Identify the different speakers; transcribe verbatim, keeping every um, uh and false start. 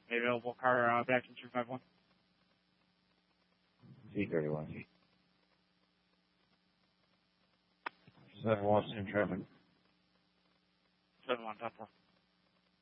Speaker 1: Available car uh, back in two five one.
Speaker 2: C thirty-one. seven one in traffic.
Speaker 1: seven one, top four.